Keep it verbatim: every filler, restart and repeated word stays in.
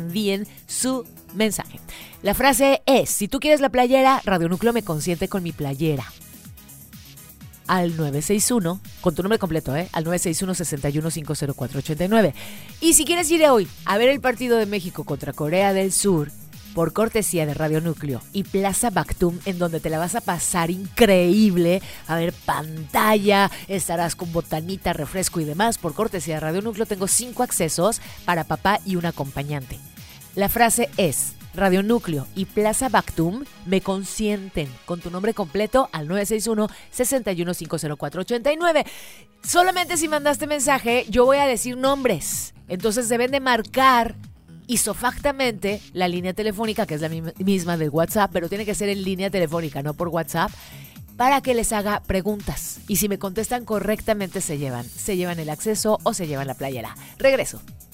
envíen su mensaje. La frase es: si tú quieres la playera, Radio Núcleo me consiente con mi playera. Al nueve seis uno, con tu nombre completo, ¿eh? Al nueve seis uno, seis uno cinco cero cuatro ocho nueve. Y si quieres ir hoy a ver el partido de México contra Corea del Sur, por cortesía de Radio Núcleo y Plaza Bactum, en donde te la vas a pasar increíble, a ver pantalla, estarás con botanita, refresco y demás, por cortesía de Radio Núcleo, tengo cinco accesos para papá y un acompañante. La frase es: Radio Núcleo y Plaza Bactum me consienten, con tu nombre completo al nueve seis uno, seis uno cinco cero cuatro ocho nueve. Solamente si mandaste mensaje, yo voy a decir nombres. Entonces deben de marcar isofactamente la línea telefónica, que es la misma de WhatsApp, pero tiene que ser en línea telefónica, no por WhatsApp, para que les haga preguntas. Y si me contestan correctamente, se llevan, se llevan el acceso o se llevan la playera. Regreso.